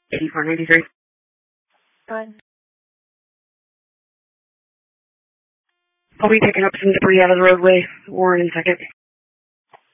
8493. Good. I'll be picking up some debris out of the roadway. Warren in second.